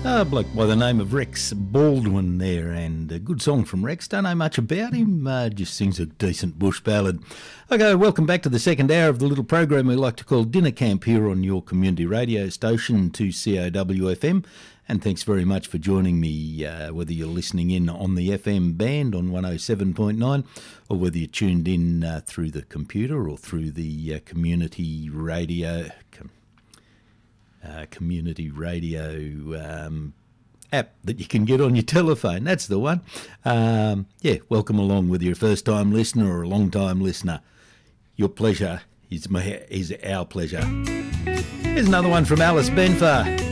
A bloke by the name of Rex Baldwin there, and a good song from Rex. Don't know much about him, just sings a decent bush ballad. Okay, welcome back to the second hour of the little program we like to call Dinner Camp here on your community radio station, 2COWFM. And thanks very much for joining me, whether you're listening in on the FM band on 107.9 or whether you're tuned in through the computer or through the community radio app that you can get on your telephone. That's the one. Welcome along, whether you're a first-time listener or a long-time listener. Your pleasure is our pleasure. Here's another one from Alice Benfer.